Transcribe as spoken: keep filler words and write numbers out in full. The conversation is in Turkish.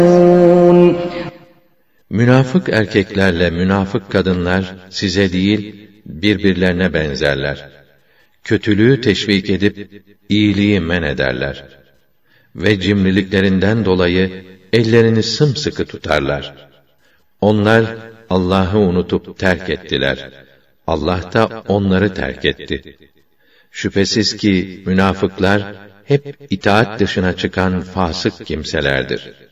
Münafık erkeklerle münafık kadınlar size değil, birbirlerine benzerler. Kötülüğü teşvik edip, iyiliği men ederler. Ve cimriliklerinden dolayı, ellerini sımsıkı tutarlar. Onlar, Allah'ı unutup terk ettiler. Allah da onları terk etti. Şüphesiz ki, münafıklar, hep itaat dışına çıkan fasık kimselerdir.